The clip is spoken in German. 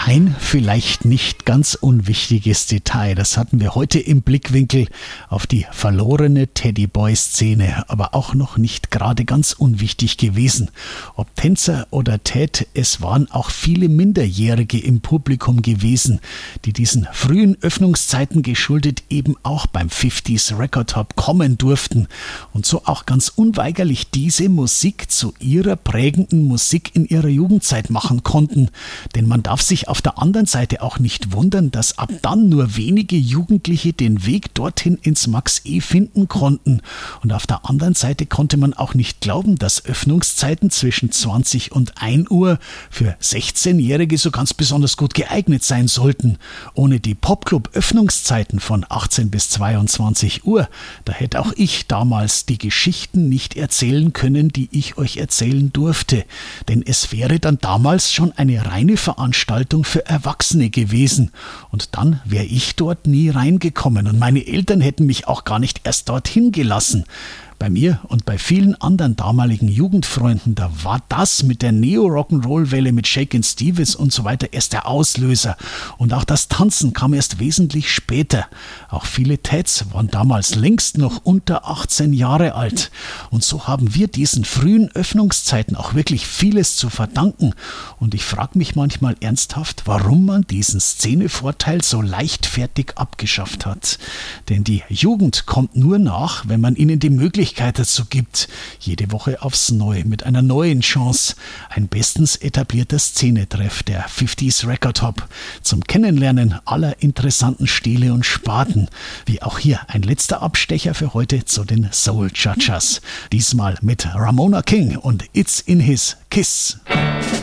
Ein vielleicht nicht ganz unwichtiges Detail, das hatten wir heute im Blickwinkel auf die verlorene Teddyboy-Szene, aber auch noch nicht gerade ganz unwichtig gewesen. Ob Tänzer oder Ted, es waren auch viele Minderjährige im Publikum gewesen, die diesen frühen Öffnungszeiten geschuldet eben auch beim 50s Record Hop kommen durften und so auch ganz unweigerlich diese Musik zu ihrer prägenden Musik in ihrer Jugendzeit machen konnten. Denn man darf sich auf der anderen Seite auch nicht wundern, dass ab dann nur wenige Jugendliche den Weg dorthin ins Max E finden konnten. Und auf der anderen Seite konnte man auch nicht glauben, dass Öffnungszeiten zwischen 20 und 1 Uhr für 16-Jährige so ganz besonders gut geeignet sein sollten. Ohne die Popclub-Öffnungszeiten von 18 bis 22 Uhr, da hätte auch ich damals die Geschichten nicht erzählen können, die ich euch erzählen durfte. Denn es wäre dann damals schon eine reine Veranstaltung für Erwachsene gewesen. Und dann wäre ich dort nie reingekommen und meine Eltern hätten mich auch gar nicht erst dorthin gelassen. Bei mir und bei vielen anderen damaligen Jugendfreunden, da war das mit der Neo-Rock'n'Roll-Welle mit Shakin' Stevens und so weiter erst der Auslöser. Und auch das Tanzen kam erst wesentlich später. Auch viele Teds waren damals längst noch unter 18 Jahre alt. Und so haben wir diesen frühen Öffnungszeiten auch wirklich vieles zu verdanken. Und ich frage mich manchmal ernsthaft, warum man diesen Szenevorteil so leichtfertig abgeschafft hat. Denn die Jugend kommt nur nach, wenn man ihnen die Möglichkeit dazu gibt, jede Woche aufs Neue mit einer neuen Chance, ein bestens etablierter Szenetreff der 50s Record Hop zum Kennenlernen aller interessanten Stile und Sparten, wie auch hier ein letzter Abstecher für heute zu den Soul Cha-Chas, diesmal mit Ramona King und It's in His Kiss.